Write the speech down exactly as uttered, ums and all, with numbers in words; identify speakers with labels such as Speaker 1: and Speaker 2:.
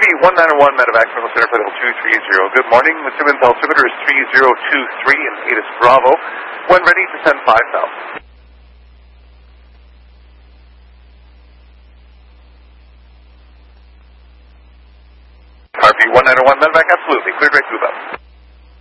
Speaker 1: Harvey one nine one Medevac from the Center for Level two three zero. Good morning. The Simmons altimeter is three zero two three and ATIS Bravo. When ready, descend five thousand. Harvey one nine one Medevac,